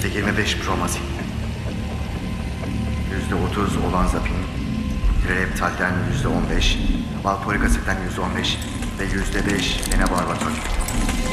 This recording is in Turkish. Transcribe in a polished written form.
%25 promazin, %30 olanzapin, Trileptal'den %15, valproik asitten %15 ve %5 enebarbital.